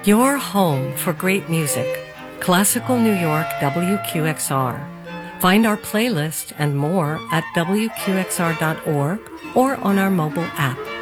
Your home for great music. Classical New York WQXR. Find our playlist and more at WQXR.org or on our mobile app.